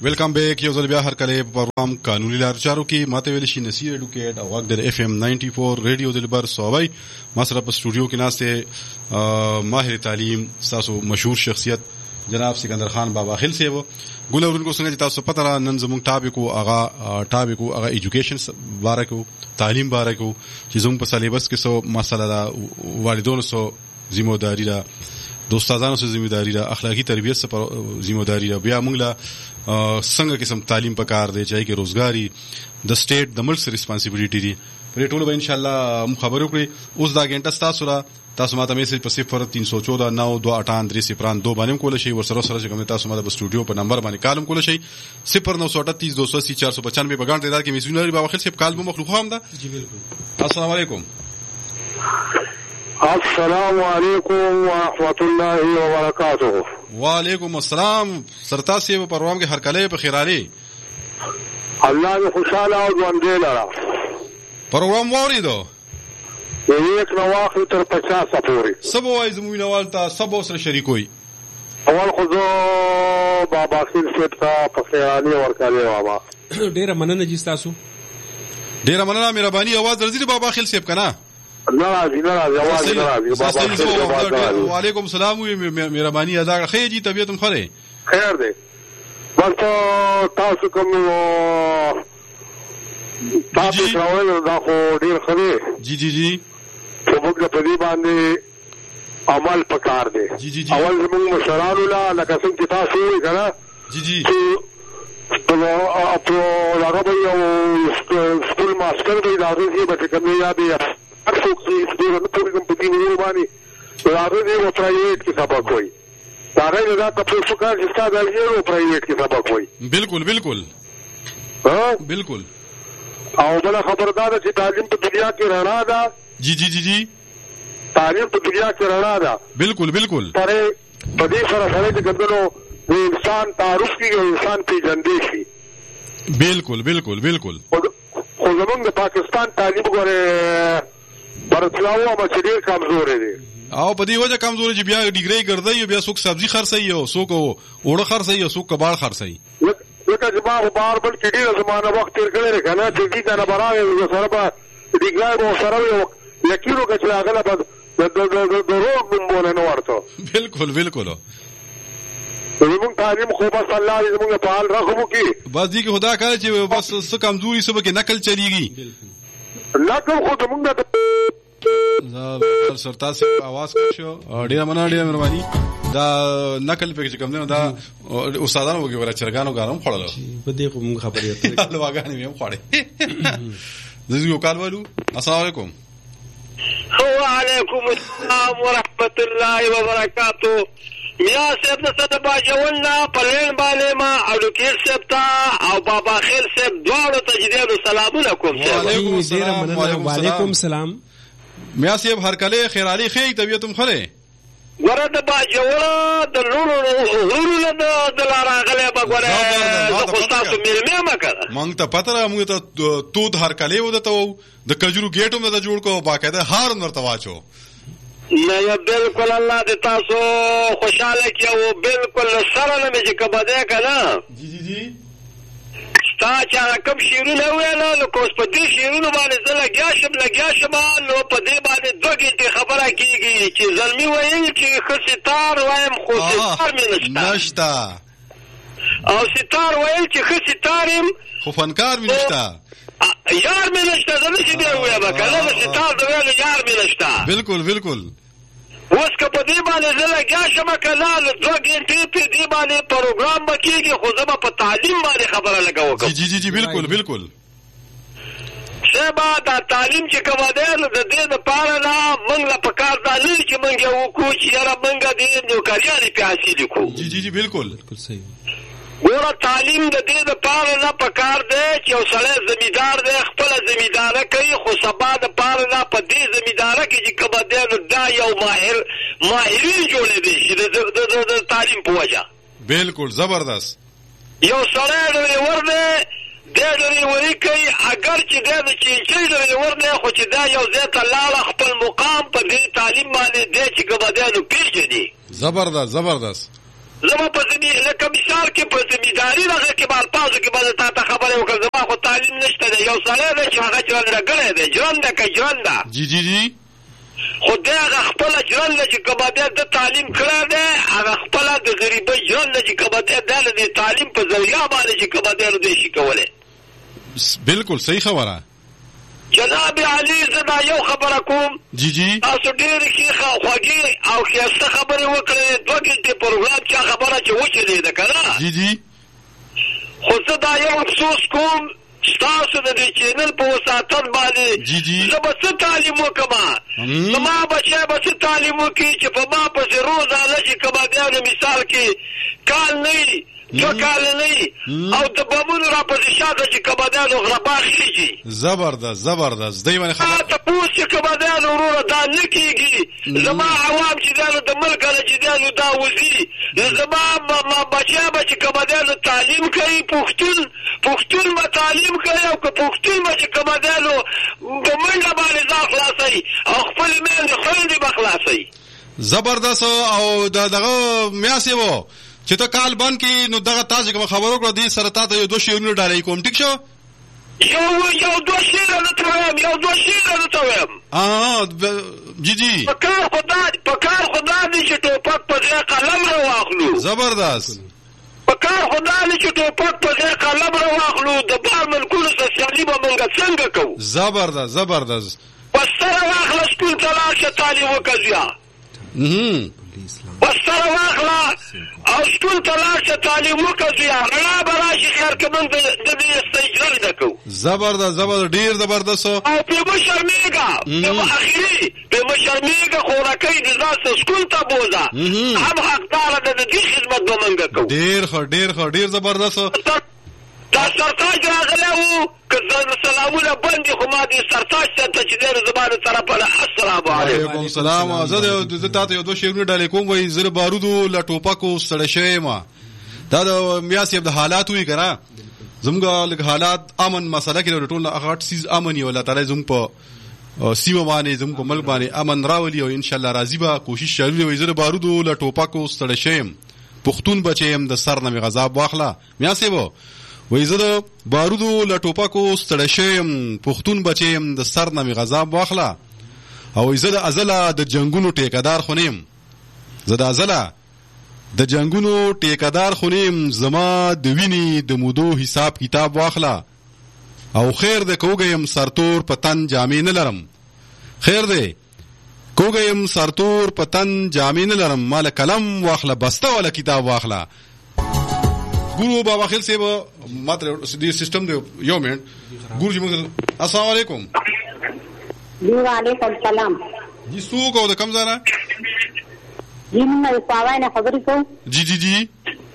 ویلکم بیک. یو ځل بیا هر کله په پروګرام قانوني لار چارو کې ماته ویل شي نصیر اډوکیټ او وګ د اف ام 94 ریډیو دلبر صوبای مسره په سټوډیو کې ناشته ماهر تعلیم تاسو مشهور شخصیت جناب سکندر خان بابا خیل صاحب ګولورونکو څنګه تاسو پته را نن زموږ ټاپک او ایجوکیشن بارکو تعلیم بارکو چې زموږ په سلیبس کې سو مسله دا والدونو سو ذمہ داری را د استادانو سره ذمہ داری را اخلاقی تربیت سره ذمہ داری را بیا موږ لا څنګه قسم تعلیم پکار دی چې کې روزګاری د سټیټ د ملک سره ریسپانسیبিলিټی دی پر ټولو به ان شاء الله مو خبرو کړی. اوس دا غنټه تاسو ماته میسج په 0314 928 باندې کول شي ورسره سره چې کوم تاسو ماته په سټوډیو په نمبر باندې کالم کول شي 0938 280 495 په ګڼ تعداد کې میسجونه لري. بابا خیل صاحب کال به مخلوق هم ده. جی بالکل. السلام علیکم. السلام علیکم ورحمۃ اللہ وبرکاتہ. وعلیکم السلام. سرتا سی په پروګرام کې هر کله په خیرالي الله دې خوشاله او ژوند لرا. پروګرام وریدو یک نواخل تر 50 پورې سبو وای زموږ نوال ته سبو سره شریکوي. اول خو بابا خیل صاحب ته په خیرالي ورکړی بابا. ډیره مننه جی تاسو. ډیره مننه مهرباني. आवाज درځي بابا خیل صاحب کنه. ناراضي आवाज ناراضي بابا خیل. وعلیکم السلام وی مهرباني ادا خیر جی طبیعت خره خیر دی. بس تاسو کوم تاسو راوړل دا خو ډیر خره. جی جی جی په موږ په دې باندې عمل پکار دی. اول موږ مشرانو لا لکه څنګه تاسو وی کنه. جی جی په هغه به یو سکول ماستر دی لازم دی به کومه یا دی هر څوک چې د پولیسو په دې نیو باندې لازم دی او پرایویټ کې سبق کوي. دا غیر دا تاسو کار چې تاسو یې پرایویټ کې سبق کوي. بالکل بالکل ها بالکل. او بل خبردار چې تعلیم په دنیا کې رڼا ده. جی جی جی جی تعلیم په دنیا کې رڼا ده. بالکل بالکل. پرې په دې سره سره چې ګندلو د انسان تعارف کې او انسان پیژندې شي. بالکل بالکل بالکل. خو زمونږ د پاکستان تعلیم ګوره برتلاو او ډېر کمزور دی. او په دې وجه کمزوري چې بیا ډیګری ګرځي بیا څوک سبزي خرڅي او څوک اوړه خرڅي او څوک کباړ خرڅي. لکه چې ما بار بل کې ډېر زمانه وخت تیر کړی کنه چې دې کنه براوي سره به ډیګری مو سره یقینو کې هغه به د روغ بمبونه نه ورته. بالکل بالکل. زمونږ تعلیم خو بس الله دې زمونږ په حال راغو کې بس دې کې خدا کار چې بس څه کمزوري سبا کې نقل چلیږي. نقل خو زمونږ دا سرتا سے आवाज کوشو ډیر مننه ډیر مهرباني. دا نقل په کې کوم نه دا استادانو وګوره چرګانو غارم خړل په دې کوم خبرې ته لواګانی هم خړې. زه یو کال والو. السلام علیکم. وعلیکم السلام ورحمۃ اللہ وبرکاتہ. یا صاحب د صد باجولنا پلین باندې ما اډوکیټ صاحب ته او بابا خیل صاحب دواړو ته جدي سلامونه کوم. وعلیکم السلام. وعلیکم السلام. میا صاحب هر کله خیرالي خې طبيعتم خره ګوره د باجوړه د لونو د لارغله بګوره خو تاسو مې ما کړه مونږ ته پته را مونږ ته تود هر کله ودته د کجرو گیټو نه جوړ کو باقاعده هار ورته واچو. نه یا بالکل الله دې تاسو خوشاله کړي او بالکل سره نه مې چې کبده کنه. جی جی جی تا چې کوم شیرونه ویل نو کوس په دې شیرونه باندې زه لګیا شم نو په دې باندې دوه ګنټې خبره کیږي چې زلمی وایي چې خو ستار وایم خو ستار مې نشته او ستار وایي چې خو ستارم خو فنکار مې نشته یار مې نشته زه نشم دی وایم کله ستار دی ویل یار مې نشته. بالکل بالکل. اوس که په دې باندې زه لګیا شم کنه دوه ګنټې په دې باندې پروګرام به کېږي خو زه به په تعلیم باندې خبره لګوم. جی جی جی بالکل بالکل. شبا دا تعلیم چې کومه ده نو د دې دپاره نه موږ له پکار دا نه چې موږ یې وکړو چې یاره موږ دې نوکریانې پې حاصلې کړو. جی جی جی بالکل بالکل صحیح. ګوره تعلیم د دې دپاره نه پکار دی چې یو سړی زمیندار دی خپله زمینداره کوي خو سبا دپاره نه په دې زمینداره کې چې کومه دی نو دا یو ماهرین جوړېدی شي د تعلیم په وجه. بالکل زبردست. یو سړی ډریور دی دی ډریوري کوي اگر چې دی د چینچۍ ډریور دی خو چې دا یو ځای ته لاړه خپل مقام په دې تعلیم باندې دی چې کومه دی نو پېژني. زبردست زبردست. زما په لکه مثال کې په زمینداري دغه کې به الفاظو کې به تا ته خبرې وکړم زما خو تعلیم نشته دی یو سړی دی چې هغه ژرندګړی دی ژرنده که ژرنده جی جی جی خو دی هغه خپله ژرنده چې که به دی د تعلیم کړی دی هغه خپله د غریبۍ ژرنده چې که به دی د دې تعلیم په ذریعه باندې چې که به دی نو دی شي کولی بالکل صحیح خبره جناب علي زه دا یو خبره کوم جی جی تاسو ډېرې ښې خوږې او ښایسته خبرې وکړې 2 ګنټې پروګرام چې خبره چې وچلېده که نه جی جی خو زه دا یو افسوس کوم ستاسو د دې چینل په وساتت باندې جی جی زه به څه تعلیم وکړم زما بچی به څه تعلیم وکړي چې په ما پسې روزانه چې کبابیانو مثال کې کال نه وي 2 کال نه وي او د بمونو راپسې شاته چې کبابیانو غربا خېږي زبردست دی باندې خبره تپوس چې کبابیانو وروره دا نه کېږي زما عوام چې دی نو د ملک نه چې دی نو دا وځي زما بچی به چې کبابیانو تعلیم کوي پښتون به تعلیم کوي او که پښتون به چې کبابیانو په منډه باندې ځان خلاصوي او خپلې میندې خویندې به خلاصوي زبردست او دغه میاسې و چې ته کال بند کې نو دغه تاسو کوم خبرو کړو دې سره تا ته یو 2 شیرونه ډالۍ کوم ټیک شو یو 2 شیرونه ته وایم جی جی پکار خدا دې چې ټوپک په ځای قلم راواخلو زبردست پکار خدا دې چې ټوپک په ځای قلم راواخلو د بار ملکونو سوسیالي به موږ څنګه کوو زبردست بس سره واخله سکول ته لاړ شه تعلیم وکړه بس سره واخله او سکول ته لاړ شه تعلیم وکړه رڼا به راشي خیر که موږ د دې استجرل نه کوو زبردست ډېر زبردست او پرې مه شرمېږه پرې مه شرمېږه خوراکۍ د ځان سکول ته بوځه هم حقداره ده د دې خدمت به موږ کوو ډېر زبردست دا سرتاج راغلی وو که سلامونه بند دي خو ما دې سرتاج ته چې دی زما د طرفه نه السلام علیکم السلام زه تا ته یو 2 شیرونه ډالۍ کوم وایي زه د بارودو له ټوپکو ستړی شوی یم دا د میاسې د حالات وي که نه زموږ لږ حالات امن مسله کې د ټول هغه سیز امن یو الله تعالی زموږ په سیمه باندې زموږ په ملک باندې امن راولي او انشاءالله راځي به کوشش شروع وي زه د بارودو له ټوپکو ستړی شوی یم پښتون بچی یم د سر نه مې غذاب واخله میاسې به وای زه د بارودو له ټوپکو ستړی شوی یم پښتون بچی یم د سر نه مې غذاب واخله او زه د ازله د جنګونو ټیکهدار خو نه یم زه د ازله د جنګونو ټیکهدار خو نه یم زما د وینې د مودو حساب کتاب واخله او خیر دی که وږیم سرتور په تن جامې نه لرم خیر دی که وږیم سرتور په تن جامې نه لرم ماله قلم واخله بسته والا کتاب واخله ګورو بابا خیل صاحب ماته دې سیستم دی یو منټ ګورو جی السلام علیکم وعلیکم السلام جی څوک او د کوم ځای نه جی موږ پاوای نه خبرې کوو جی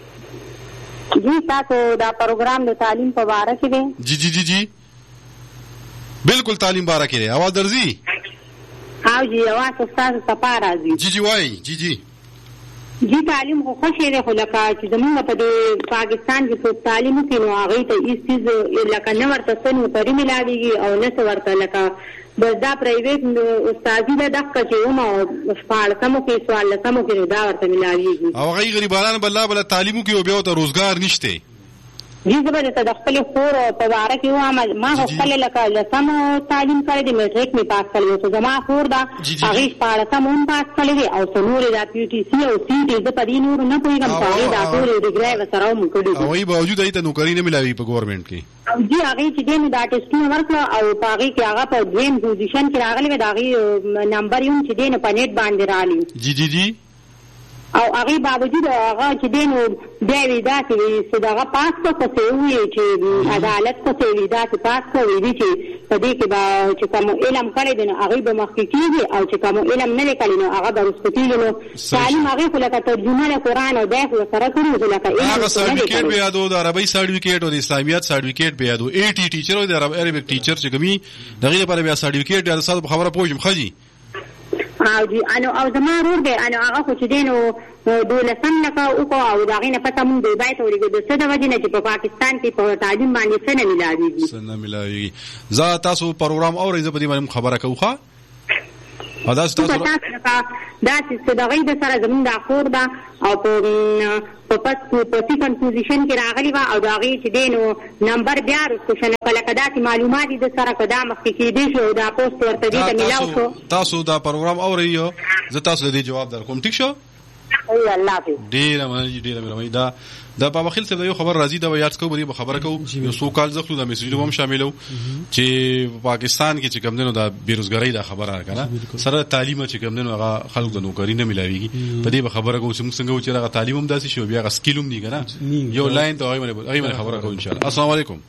تاسو دا پروګرام د تعلیم په اړه کې دی جی بالکل تعلیم باره کې دی اواز درځي او جی اواز تاسو ته پاره راځي جی وای جی تعلیم خو خوشی دی خو لکه چې زمونږ په پاکستان کې څوک تعلیم کوي نو هغوی ته هېڅ څیز لکه نه ورته څه نوکري میلاویږي او نه څه ورته لکه بس دا پرایویټ استادي ده دقه چې ومه شپاړسمو کې څوارلسمو کې نو دا ورته میلاویږي او هغوی غریبانان بله تعلیمو کې او بیا ورته روزګار نشته جی زه به درته د خپلې خور په باره کې ووایم ما خو خپلې لکه لسم تعلیم کړی دی میټریک مې پاس کړی دی خو زما خور ده هغې شپاړسم هم پاس کړی دی او څه نورې دا پي ټي سي او سی ټي زه په دې نورو نه پوهېږم خو هغې دا ټولې ډیګرۍ ورسره هم کړي دي هغوی باوجود هغې ته نوکري نه میلاوي په ګورمنټ کې جی هغې چې دی نو دا ټسټونه ورکړه او په هغې کې هغه په دویم پوزیشن کې راغلی وی د هغې نمبر یې هم چې دی نو په نیټ باندې راغلی جی او هغې باوجود هغه چې دی نو بیا یې داسې وي چې د هغه پاس کړه پسې ووایي چې عدالت پسې وي داسې پاس کړه ویلي چې په دې کې به چې کوم علم کړی دی نو هغې به مخکې کېږي او چې کوم علم نه دی کړی نو هغه به وروسته کېږي نو تعلیم هغې خو لکه ترجمه د قرآن او دی خو سره کړي خو لکه علم هغه سرټیفیکېټ به یادو د عربۍ سرټیفیکېټ او د اسلامیت سرټیفیکېټ به یادو اي ټي ټیچر او د عربیک ټیچر چې کومي د هغې لپاره بیا سرټیفیکېټ یا د ستاسو په خبره پوه شم ښه جي او جی او زما رور دی هغه خو چې دی نو 12 لکه وکړو او د هغې نه پته مونږ دوبۍ ته ولېږو د څه د وجې نه چې په پاکستان کې په تعلیم باندې څه نه میلاویږي زه تاسو پروګرام اورئ زه په دې باندې خبره کوم ښه او دا تاسو دا چې دغه د سره زمون د اخور دا او په سیکنډ پوزیشن کې راغلی و او دا غي چې دینو نمبر بیا رسوشن کله کدا چې معلومات د سره کدا مخکې کې دي شو دا پوسټ ورته دي ته ملاو شو. تاسو دا پروګرام اورئ زه تاسو دې جواب درکوم. ټیک شو. ای الله حافظ. ډیره مهرباني. دا په بخیل څه یو خبر راځي دا یاد کو به خبره کو یو سو کال زخلو د میسجونو هم شاملو چې پاکستان کې چې کوم دنو دا بیروزګاری دا خبره راکنه سره تعلیم چې کوم دنو هغه خلک د نوکری نه ملاويږي په دې خبره کو چې موږ څنګه چې هغه تعلیم هم داسي شو بیا هغه سکیلوم نه کنه یو لاین ته هغه خبره کو ان شاء الله. السلام علیکم.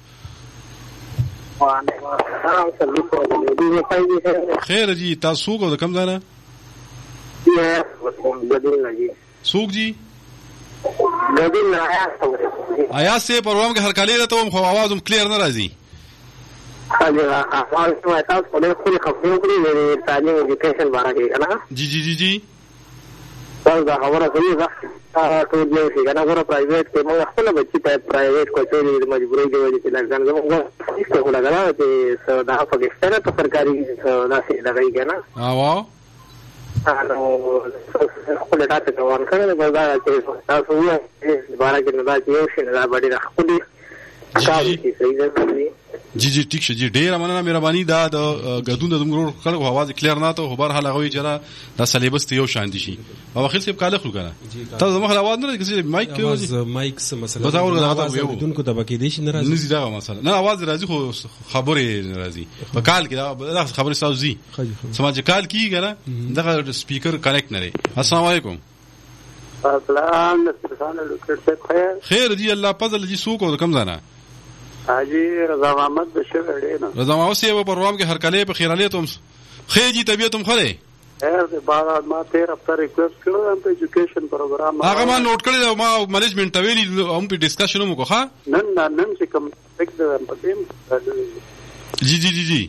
خیر جی تاسو کو د کم ځانه سوق جی آیا سے پروگرام کے ہر کالے رہتا ہوں خو آواز ہم کلیئر نہ راضی جی جی جی جی پرائیویٹ کے بچی پرائیویٹ کو مجبوری کی وجہ سے لگا پاکستان تو سرکاری لگائی گیا نا خپل ډاټا کوان کړل بازار چې تاسو یې بارا کې نه دا چې یو شي نه باندې راخلي جی جی ٹھیک جی ډیر مننه مهرباني دا د غدون د دمرو خلک आवाज کلیر نه ته خبر حال غوي جره دا سلیبس ته یو شان دي شي او اخر څه کاله خلک کنه تاسو مخه आवाज نه کسی مایک کې مایک څه مسله دا غدون کو د بکې دي شي ناراضي نه دا مسله نه आवाज راځي خو خبره ناراضي په کال کې دا خبره ساوزي سماج کال کې کنه دا سپیکر کنیکټ نه لري. السلام علیکم. السلام علیکم. خیر جی الله فضل جی سو کو کم زانا حاجی رضا محمد بشیر اڑینا رضا محمد سے وہ پروگرام کے ہر کلے پہ خیرالیت تم خیر جی طبیعت تم خرے خیر دے بعد ما 13 ہفتہ ریکویسٹ کړو هم په ایجوکیشن پروګرام هغه ما نوٹ کړی ما مینجمنت ویلی هم په ډسکشن مو کوه نن چې کوم ټیک د پدیم جی جی جی جی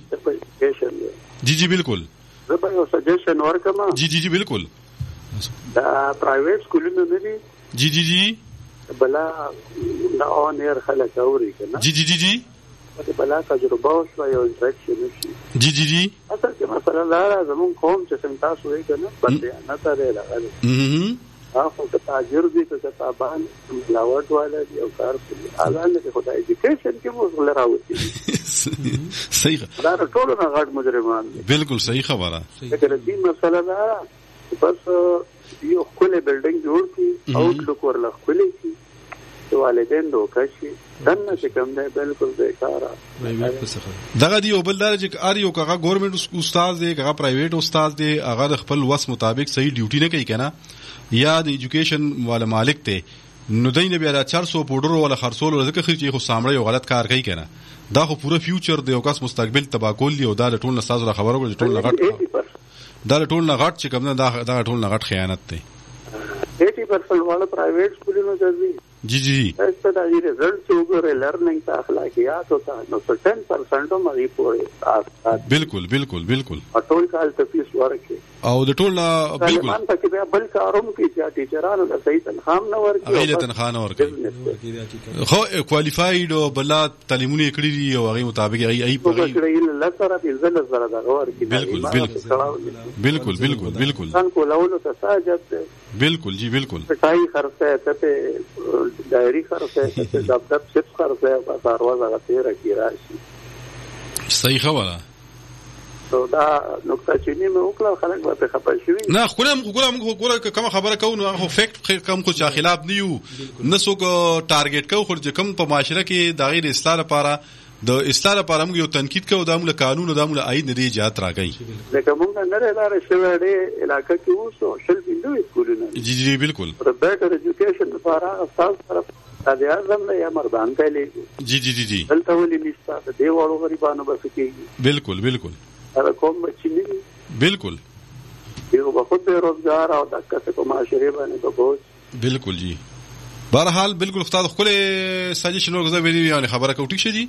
جی جی بالکل زه به یو سجیشن ورکم جی جی جی بالکل دا پرایویٹ سکولونه نه دي جی جی جی بلا دا اون ایر خلک اوري کنه جی جی جی جی بلا تجربه او شو یو انټریکشن شي جی جی جی اصل کې مثلا دا زمون قوم چې څنګه تاسو یې کنه باندې نه ترې راغلي هغه ته تاجر دي چې تابان لاوت والا دی او کار کوي اذان ته خدای ایجوکیشن کې مو ول راوتی صحیح دا ټول نه غټ مجرمان دي بالکل صحیح خبره دا دې مسله ده بس یو خپل بلډینګ جوړ کی اوټ لک ورل خپل کی والدین دوکشي دنه چې کوم دی بالکل بیکاره دغه دی او بلدار چې ار یو کغه ګورنمنت استاد دی کغه پرایویټ استاد دی هغه خپل وس مطابق صحیح ډیوټي نه کوي کنه یا د ایجوکیشن والا مالک ته نو دین بیا 400 پودر ولا خرصول ځکه خو خو سامړی یو غلط کار کوي کنه دا خو پوره فیوچر دی او کس مستقبل تبا کول دی او دا ټول نساز خبرو ټول لغټ دا ټول لغټ چې کوم دا ټول لغټ خیانت دی 80% والا پرایویٹ سکولونو ځي جی جی ایسا دا یہ ریزلٹ وګوره لرننګ ته اخلاقیات او نو 10% هم غي پوره بالکل بالکل بالکل ټول کال ته فیس ورکي او د ټول بالکل مان ته بیا بل کاروم کې چې ټیچرانو له صحیح تنخواه نه ورکي غیله تنخواه نه ورکي خو کوالیفاید او بلات تعلیمونه کړی دي او هغه مطابق ای په الله سره په ځل سره دا ورکي بالکل بالکل بالکل بالکل ځان کولولو ته ساجت بالکل جی بالکل پټای خرڅه ته ډایری خرڅه ته دب چپس خرڅه بازار وځه تیر کی راشي صحیح خبره تو دا نقطه چینی مې وکړه خلک به خپه شي نه خو کوم خبره کوو نو هغه فیکټ کم خو چا خلاف نه یو نسو کو ټارګټ کو خو چې کم په معاشره کې د غیر اصلاح لپاره د اصلاح لپاره موږ یو تنقید کوو د موږ قانون او د موږ عید نه دی جات راغی لکه موږ نه لاره شوه دې علاقې کې اوسو شل بندوي سکولونه جی جی بالکل بیٹر ایجوکیشن لپاره استاد طرف د اعظم نه یا مردان کلی جی جی جی جی دلته ولې نشته د دې وړو غریبانو بس کېږي بالکل بالکل هغه کوم بچی نه بالکل یو په خود روزګار او د کسب په معاشره باندې په بوج بالکل جی بهرحال بالکل استاد خپل سجیشن ورغزه ویلی یعنی خبره کوټی شي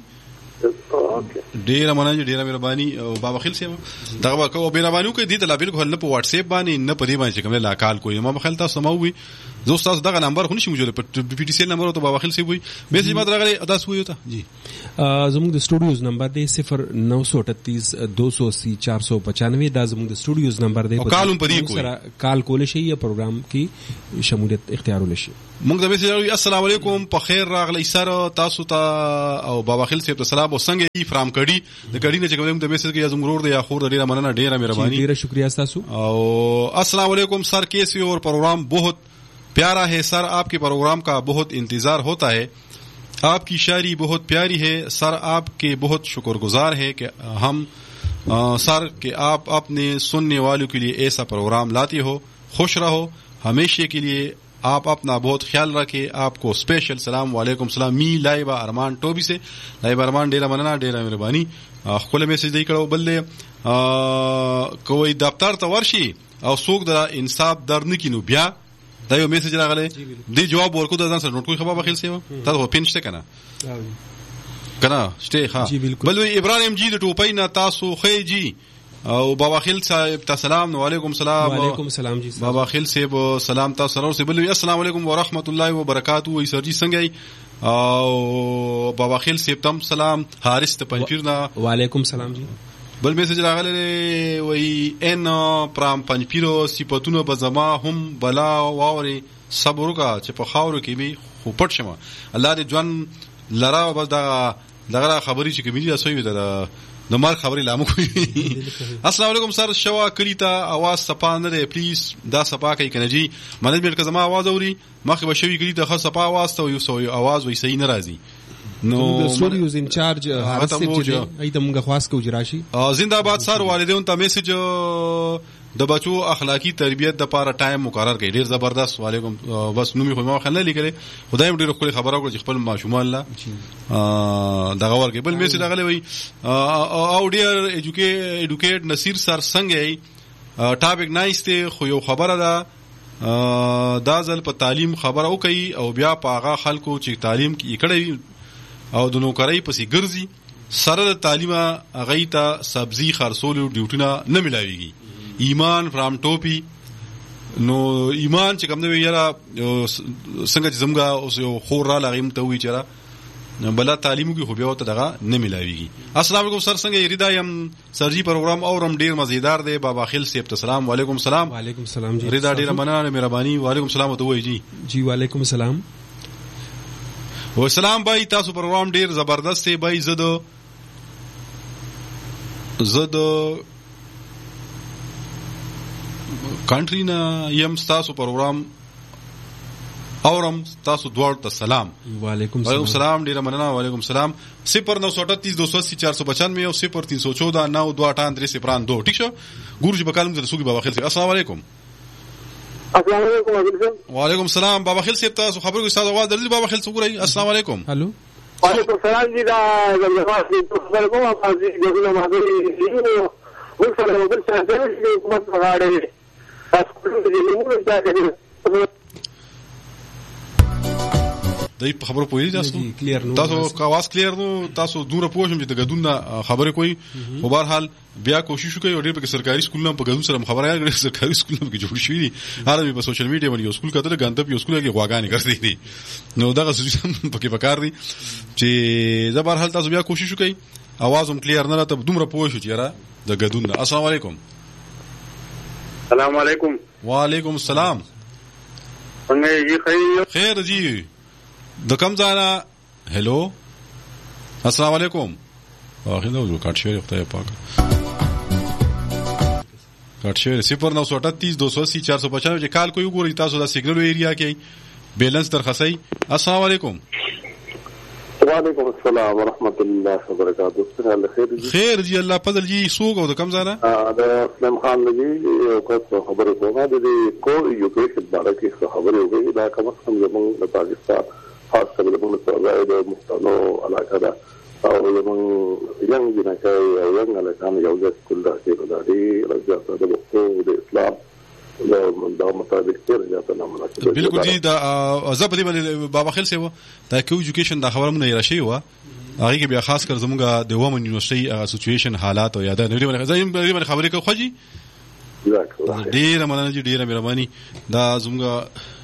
ډیره مننه ډیره مهرباني او بابا خیل سیمه دغه کو مهرباني کوي د لا بالکل نه په واتس اپ باندې نه په دې باندې کوم لا کال کوي ما خیل تاسو سموي زه تاسو دغه نمبر خو نشم جوړ په پی ټی سی نمبر ته بابا خیل سی وي میسج ما درغلی ادا سوی ته جی زموږ د سټوډیوز نمبر دی 0938 280 495 دا زموږ د سټوډیوز نمبر دی کالم پدی کوی کال کول شي یا پروګرام کې شمولیت اختیار ولشي موږ د میسج راوي السلام علیکم په خیر راغلی سر تاسو ته او بابا خیل سی ته سلام او څنګه یې فرام کړي د کړي نه چې کوم د میسج کې زموږ ورور دی یا خور ډیره مننه ډیره مهرباني ډیره شکریہ تاسو او السلام علیکم سر کیسے اور پروگرام بہت प्यारा है सर, आपके प्रोग्राम का बहुत इंतजार होता है, आपकी शायरी बहुत प्यारी है सर, आपके बहुत शुक्रगुजार है कि हम सर कि आप अपने सुनने वालों के लिए ऐसा प्रोग्राम लाते हो. खुश रहो हमेशा के लिए, आप अपना बहुत ख्याल रखें. आपको स्पेशल सलाम. वालेकुम सलाम. मी लाइबा अरमान टोबी से. लाइबा अरमान डेरा मनना डेरा मेहरबानी خپل میسج دی کړو. بل کوئی دفتر ته ورشي او څوک د انصاف در نه کینو بیا دا یو میسج راغلی دی جواب ورکو د ځان سره نوٹ کوی خبر بخیل سی تاسو پینشته کنه شته ها. بل ابراهیم جی د ټوپۍ نه تاسو خی جی او بابا خیل صاحب ته سلام. وعلیکم السلام. وعلیکم السلام جی بابا خیل صاحب سلام تاسو سره اوسه. بل السلام علیکم ورحمت الله وبرکاتہ. وای سر جی څنګه او بابا خیل صاحب تم سلام. حارث ته پنځپیر نه وعلیکم السلام جی. بل میسج راغلی وای ان پرام پنځپیرو صفاتونه به زما هم بلا واوري صبر وکړه چې په خاورو کې می خو پټ شمه الله دې ځوان لرا. بس دا خبري چې کومې دي اسوي د مار خبري لامو کوي. السلام علیکم سر, شوا کلی ته आवाज صفا نه دی پلیز دا صفا کوي کنه جی. منیجمنت که زما आवाज اوري مخه به شوی کلی ته خاص صفا आवाज ته یو سوی आवाज وای صحیح ناراضي نو سټوډیوز انچارج حارث چې ایته موږ خواس کو جراشي. زنده باد سر. والدین ته میسج د بچو اخلاقی تربیت د پاره ټایم مقرر کړي. ډیر زبردست. وعلیکم. بس نومي خو ما خلل لیکل خدایم ډیر خپل خبره وکړي خپل ماشومان الله دغه ورګي. بل میسج راغلی وای او ډیر ایډوکیټ نصیر سر څنګه ټاپک نایس ته خو یو خبره ده دا ځل په تعلیم خبره وکي او بیا په هغه خلکو چې تعلیم کې کړي او د نوکرۍ پسې ګرځي سره د تعلیمه هغه ته سبزی خرڅولو ډیوټونه نه ملاويږي. ایمان فرام ټوپی. نو ایمان چې کوم دی یاره څنګه چې زمګه اوس یو خور را لغیم ته وی چېرې بل تعلیم کې خو بیا ته دغه نه ملاويږي. السلام علیکم سر څنګه یریدا یم سرجی پروګرام اورم ډیر مزیدار دی. بابا خیل صاحب ته سلام. وعلیکم السلام. وعلیکم السلام جی. ریدا ډیر مننه مهرباني. وعلیکم السلام ته وای جی. جی وعلیکم السلام. و سلام بھائی تاسو پروګرام ډیر زبردست دی بھائی. زد کنټری نه یم تاسو پروګرام اورم تاسو دوړ ته سلام. وعلیکم السلام ډیر مننه. وعلیکم السلام. 0938 280 495 او 0314 928 ٹھیک شو ګورج بکالم د سوګي بابا خیل. السلام علیکم. السلام علیکم ابو. وعلیکم السلام. بابا خیل صاحب تاسو خبرو کې استاد आवाज درځي. بابا خیل څنګه راي؟ السلام علیکم. هالو. وعلیکم السلام جی. دا زموږ خبر کوم ازي دغه ماده وو سره موږ څنګه د حکومت غاړه تاسو دې موږ دا کوي دای په خبرو پوهیږئ تاسو کاواز کلیر نو تاسو دوره پوښم چې د غدون خبره کوي. په بهر حال بیا کوشش وکړئ او ډېر په سرکاري سکولونو په غدون سره خبره راغلی. سرکاري سکولونو کې جوړ شوی دي هغه په سوشل میډیا باندې یو سکول کتل غاندپ یو سکول کې غواګانی کوي دي. نو دا سیستم پکې پکار دي چې زبر حال تاسو بیا کوشش وکړئ आवाज هم کلیر نه راته دومره پوه شو چې را د غدون. السلام علیکم. السلام علیکم. وعلیکم السلام. څنګه یې خیر جی د کم ځای. هلو السلام علیکم. اخر نو کټ شوی خدای پاک کټ شوی 0938 280 495 کال کوي ګوري تاسو د سیګنل ایریا کې بیلنس درخصي. السلام علیکم. وعلیکم السلام ورحمت الله وبرکاتہ. څنګه خیر جی الله فضل جی سوق او د کم ځای نه د اسلام خان جی یو څه خبره کومه د کو یو کې بارے کې خبره وګړي دا کوم څه زموږ د پاکستان خاص کر د مستعمره د مستانو علاقه ده او زموږ ینګ جنکه او ینګ علاقه یو ځای کول دا چې د دې راځه د وختو د اسلام دا مطابق څه نه مناسب. بالکل جی دا زبدي باندې بابا خیل سیو دا کو ایجوکیشن دا خبره مونږ راشي و هغه کې بیا خاص کر زموږ د وومن یونیورسيټي سچويشن حالات او یاد نه لري زایم باندې خبرې کوي خو جی ډیره مننه جی ډیره مهرباني. دا زموږ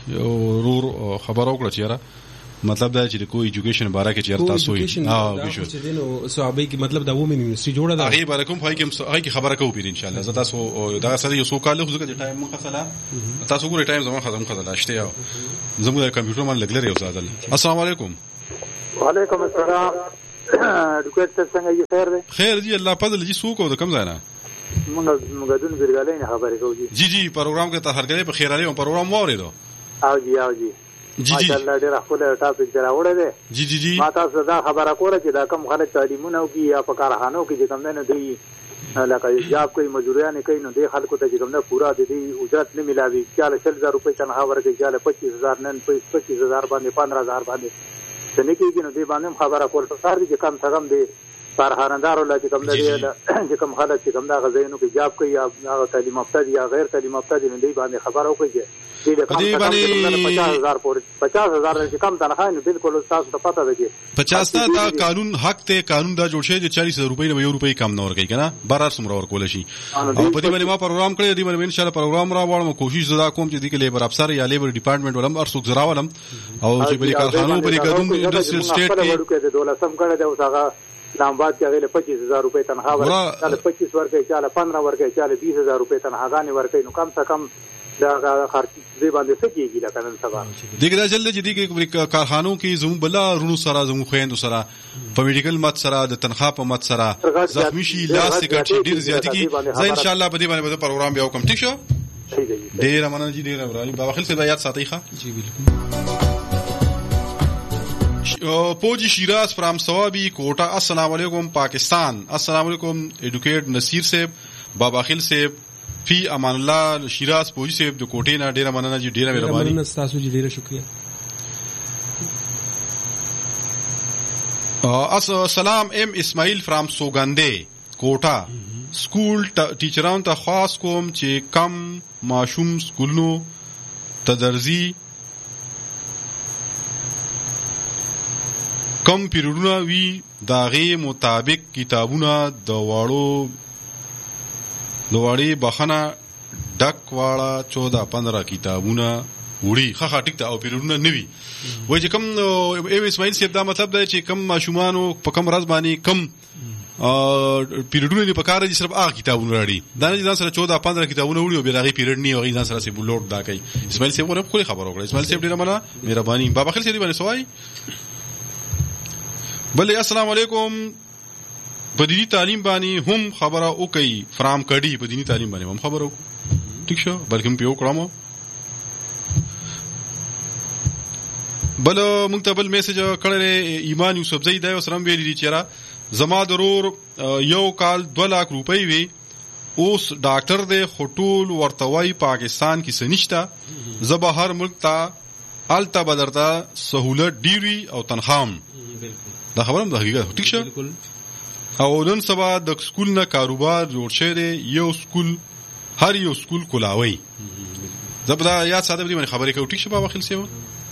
یو ورور خبر وکړه چیرې مطلب دا چې د کوئی ایجوکیشن باره کې چیرته تاسو یې چې دینو صحابه کې مطلب د وومن یونیورسيټي جوړه ده هغه باره کوم فای کې خبره کوو پیر ان شاء الله زه تاسو دا سره یو څو کال خو ځکه ټایم مخه سره تاسو ګورئ ټایم زموږ خدمت خدای لاشته زموږ کمپیوټر باندې لګلره یو ساده السلام علیکم وعلیکم السلام ډاکټر څنګه یې خیر دی خیر دی الله فضل جی سو کو د کم ځای نه موږ دون بیرګالې نه خبرې کوو جی پروګرام کې تاخرګلې په خیر علي پروګرام واوریدو او جی ماشاءالله ډېر خپل ټاپک دراوړی دی جی ما تاسو دا خبره کوله چې دا کم خلک تعلیمونه کوي یا په کارخانو کې چې کوم نه دی لکه جاب کوي مزدوریان کوي نو د خلکو ته چې کوم نه پورا د دې اجرت نه ملاوي 40,000 روپۍ تنخواه ورکړي 25,000 نن 25,000 باندې 15,000 باندې څنګه کېږي نو دې باندې خبره کول پکار دي چې کم څه کم دی کارخانه‌دارو لا چې کوم دی چې کوم خلک چې کوم دا غزینو کې جاب کوي یا تعلیم یافته دي یا غیر تعلیم یافته دي نو دې باندې خبره وکړي چې دې کم 50,000 پورې 50,000 چې کم تنخواه نو بالکل تاسو ته پته ده چې 50 تا قانون حق ته قانون دا جوړ شوی چې 40,000 روپۍ نه 1 روپۍ کم نه ورکړي کنه بارار سمره ورکول شي او په دې باندې ما پروګرام کړی دی باندې ان شاء الله پروګرام را وړم کوشش زدا کوم چې دې کې لیبر افسر یا لیبر ډپارټمنټ ولم ارسوک زراولم او چې بری کارخانو بری قانون انډستریل سټیټ کې دولسم کړه دا اوسه اسلامباد کې غیله 25,000 روپۍ تنخواه ورکړي چاله 25 ورکړي چاله 15 ورکړي چاله 20,000 روپۍ تنخواهګانې ورکړي نو کم څه کم دا خرچ دې باندې څه کېږي لکه نن سبا دغه ځل چې دغه کارخانو کې زمو بلا رونو سره زمو خويندو سره په میډیکل مت سره د تنخواه په مت سره زخمی شي لاس سیګریټ ډیر زیات کی زه ان شاء الله په دې باندې پروګرام بیا وکم ٹھیک شو ډیر مننه جی ډیر ورانی بابا خل سے یاد ساتي ښه جی بالکل پوجی شیراز فرام ثوابی کوٹا السلام علیکم پاکستان السلام علیکم ایڈوکیٹ نصیر صاحب بابا خل صاحب فی امان الله شیراز پوجی صاحب د کوټې نه ډیره مننه جی ډیره مهرباني تاسو جی ډیره شکریہ السلام ام اسماعیل فرام سوګندې کوټا سکول ټیچرانو ته خاص کوم چې کم ماشوم سکولونو تدرزی کم پیریډونه وی داغه مطابق کتابونه د وړي بخنه ډک واړه 14-15 کتابونه وړي خخه ټیک ته او پیریډونه نوي وای چې کم ام اسماعیل صاحب دا مطلب دی چې کم ماشومانو په کم ورځ باندې کم پیریډونه په کار دي صرف هغه کتابونه راړي دا نه ځان سره 14-15 کتابونه وړي او بیا هغه پیریډ نه وي ځان سره سي بلوټ دا کوي اسماعیل صاحب ورته خو خبر وکړه اسماعیل صاحب ډیره مننه مهرباني بابا خل سي باندې سوای بلې السلام علیکم په دینی تعلیم باندې هم خبره وکي فرام کډي په دینی تعلیم باندې هم خبره وکړو ٹھیک شو بلکې هم پیو کړم بل مونږ ته بل میسج کړل ایمان یوسف زید او سلام ویلي چې زما ضرور یو کال 2 लाख روپۍ وی اوس ډاکټر دې خټول ورتوي پاکستان کې سنشتا زبا هر ملک ته التا بدرتا سہولت ډیری او تنخام دا خبرم د حقیقت ټیک شه او نن سبا د سکول نه کاروبار جوړ شوی دی یو سکول هر یو سکول کولاوي زبدا یاد ساده دی خبرې کوي ټیک شه بابا خل سیو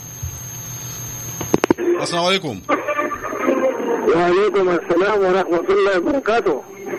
السلام علیکم وعلیکم السلام ورحمۃ اللہ وبرکاتہ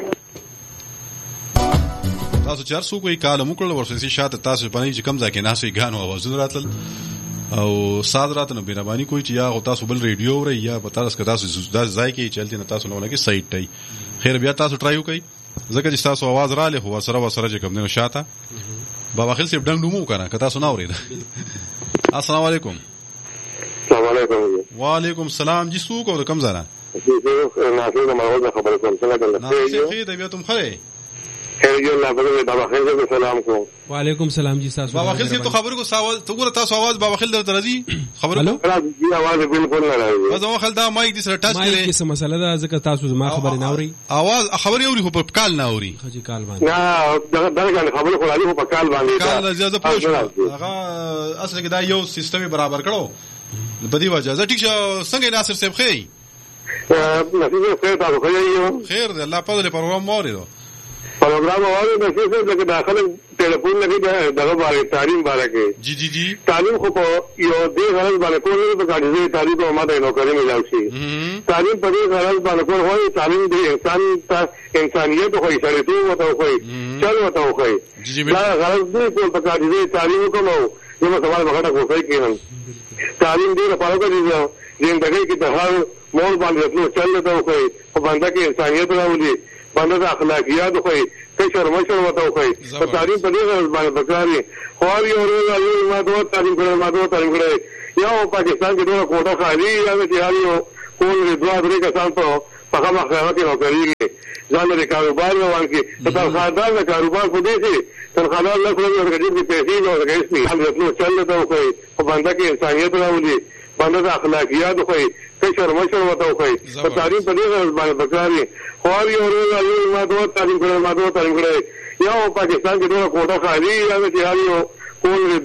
تاسو چار سو کوئی کال موکړل ورسې شاته تاسو باندې چې کم ځکه ناسې غانو आवाज راتل او صادرات نو مهرباني کوي چې یا تاسو بل ریډیو وري یا پتا راس کدا تاسو د ځای کې چلته نه تاسو نه کې سایت ټای خیر بیا تاسو ټرای وکړئ ځکه چې تاسو आवाज را له هو سره چې کوم نه شاته بابا خل سیب ډنګ دومو کنه کدا تاسو نه اورید السلام علیکم السلام علیکم وعلیکم السلام جی سو کو کم زرا ناصر محمود خبر کوم څنګه ده ناصر خیر دی بیا تم خره خیر جو الله بده بابا خیر دې سلام کو وعلیکم السلام جی تاسو بابا خیر تو خبر کو سوال تو ګور تاسو आवाज بابا خیر درته راځي خبر هلو جی आवाज بالکل نه راځي بابا خیر دا مایک دې سره ټچ کړي مایک څه مسله ده ځکه تاسو زما خبر نه اوري आवाज خبر اوري خو په کال نه اوري خجی کال باندې نه دا خبر خو راځي په کال باندې کال زیاده پوښتنه هغه اصل کې دا یو سیستم برابر کړو په دې وجه زه ټیک څنګه ناصر صاحب نصیب خیر تاسو خیر دی الله په دې پروګرام موري پروگرام اور میں سے کہ داخل ٹیلیفون لگی دغه بارے تعلیم بارے کې جی جی جی تعلیم خو یو دې غرض باندې کول په کاږي تعلیم په ماده نو کوي ملال شي تعلیم په دې غرض باندې کول هو تعلیم د انسان ته انسانيت خو یې سره ته وته خو چل وته خو جی دا غرض دې په کاږي تعلیم کوم زما سوال مغټه کوي کېږي تعلیم دې لپاره کوي زندګۍ کې د هر مور باندې نو چل دا کوي په باندې کې انسانيت راولي باندې د اخلاقیات کوي کشر مشر وته کوي په تعلیم په دې باندې بکاري خو یو ورو ما دوه تعلیم کړی یو پاکستان کې دوه کوټه خالي یا چې یو کول دوه درې کسان په هغه مخاوه کې راځي ځان د کاروبار روان کې په خاطر د کاروبار په دې چې تر خلال له کومه ورګړي په پیسې نو راګېسني هم نو چل دا کوي په باندې کې انسانيت راولي باندې د اخلاقیات کوي کشر مشر وته کوي په تعلیم په دې باندې بکاري خو یو ورو ما دوه تعلیم کړی یو پاکستان کې دوه کوټه خالي یا چې یو کول